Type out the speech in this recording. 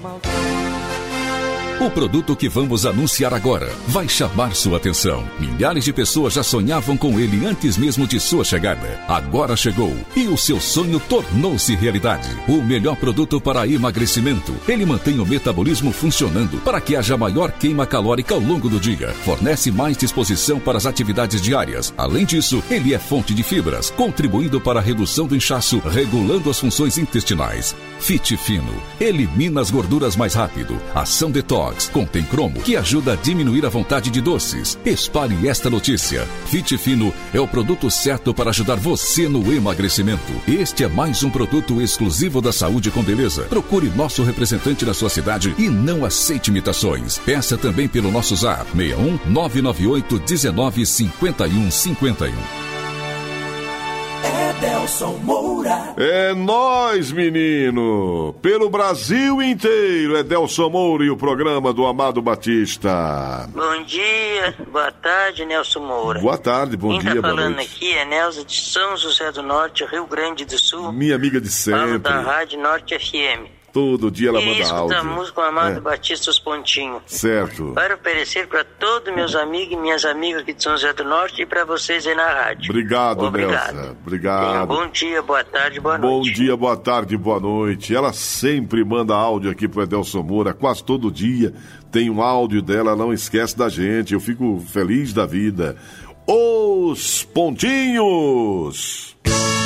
O produto que vamos anunciar agora vai chamar sua atenção. Milhares de pessoas já sonhavam com ele antes mesmo de sua chegada. Agora chegou e o seu sonho tornou-se realidade. O melhor produto para emagrecimento. Ele mantém o metabolismo funcionando para que haja maior queima calórica ao longo do dia. Fornece mais disposição para as atividades diárias. Além disso, ele é fonte de fibras, contribuindo para a redução do inchaço, regulando as funções intestinais. Fit Fino. Elimina as gorduras mais rápido. Ação Detox. Contém cromo, que ajuda a diminuir a vontade de doces. Espalhe esta notícia. Fit Fino é o produto certo para ajudar você no emagrecimento. Este é mais um produto exclusivo da Saúde com Beleza. Procure nosso representante na sua cidade e não aceite imitações. Peça também pelo nosso zap 61 998 19 51 51. Edelson Moura. É nóis, menino! Pelo Brasil inteiro, Edelson Moura e o programa do Amado Batista. Bom dia, boa tarde, Nelson Moura. Boa tarde, bom dia, boa noite. Quem tá falando aqui é Nelza de São José do Norte, Rio Grande do Sul. Minha amiga de sempre. Falo da Rádio Norte FM. Todo dia ela manda áudio. Escuta a música com Amado Batista Os Pontinhos. Certo. Para oferecer para todos meus amigos e minhas amigas aqui de São José do Norte e para vocês aí na rádio. Obrigado, Nelson. Obrigado. Tenha bom dia, boa tarde, boa noite. Bom dia, boa tarde, boa noite. Ela sempre manda áudio aqui pro Edelson Moura, quase todo dia tem um áudio dela, não esquece da gente. Eu fico feliz da vida. Os Pontinhos.